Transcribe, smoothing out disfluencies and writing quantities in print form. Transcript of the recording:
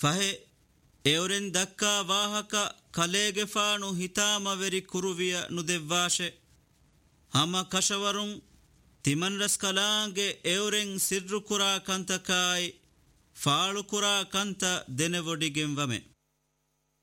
ಫಹೆ ಎವರೆನ್ ದಕ್ಕಾ ವಾಹಕ ಕಲೇಗೆಫಾಣು ಹಿತಾಮವೆರಿ ಕುರುವಿಯ ನುದೆವ್ವಾಶೆ ಹಮ ಕಶವರುಂ ತಿಮನ್ ರಸ್ ಕಲಾಂಗೆ ಎವರೆನ್ ಸಿರ್ರು ಕುರಾ ಕಂತಕಾಯಿ ಫಾಳು ಕುರಾ ಕಂತ ದೆನೆವೊಡಿಗೆಂವಮೆ